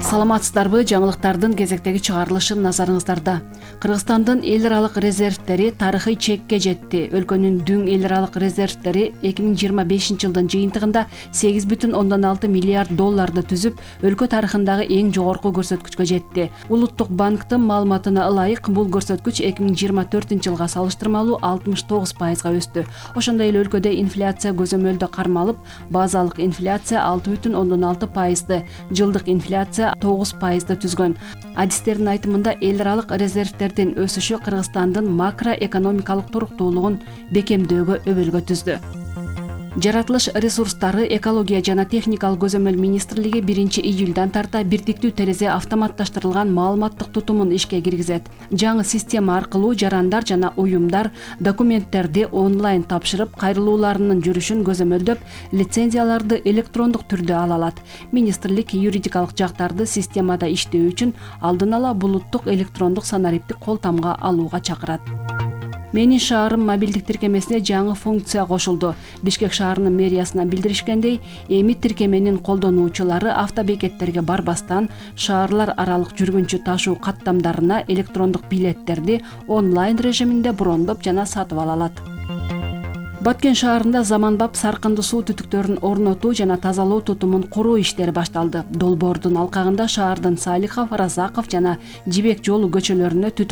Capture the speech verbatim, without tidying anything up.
Саламатсыздарбы, жаңылыктардын кезектеги чыгарылышы назарыңыздарда. Кыргызстандын эл аралык резервтери тарыхый чекке жетти. Өлкөнүн дүң эл аралык резервтери эки миң жыйырма бешинчи жылдын жыйынтыгында сегиз бүтүн ондон алты миллиард долларды түзүп, өлкө тарыхындагы эң жогорку көрсөткүчкө жетти. Улуттук банктын маалыматына ылайык, бул көрсөткүч эки миң жыйырма төртүнчү жылга салыштырмалуу алтымыш тогуз пайызга өстү. Ошондой эле өлкөдө инфляция көзөмөлдө кармалып, базалык инфляция алты бүтүн ондон алты пайызды, жылдык инфляция тогуз пайызды түзгөн. Адистердин айтымында эл аралык резервтердин өсүшү Кыргызстандын макроэкономикалык туруктуулугун бекемдөөгө өбөлгө түздү. Жаратылыш ресурстары, экология жана техникалык көзөмөл министрлиги биринчи июлдан тарта биртиктүү терезе автоматташтырылган маалыматтык тутумун ишке киргизет. Жаңы система аркылуу жарандар жана уюмдар документтерди онлайн тапшырып, кайрылууларынын жүрүшүн көзөмөлдөп, лицензияларды электрондук түрдө ала алат. Министрлик юридикалык жактарды системада иштөө үчүн алдын ала булуттук электрондук санариптик кол тамга алууга чакырат. Менин шаарым мобилдик тиркемесине жаңы функция кошулду. Бишкек шаарынын мэриясына билдиришкендей, эми тиркеменин колдонуучулары автобекеттерге барбастан шаарлар аралык жүргүнчү ташуу каттамдарына электрондук билеттерди онлайн режиминде брондоп жана сатып ала алат. Баткен шаарында заманбап саркынды суу түтүктөрүн орнотуу жана тазалоо тутумун куруу иштери башталды. Долбоордун алкагында шаардын Салихов, Разаков жана Жибек жолу көчөлөрүнө түтүк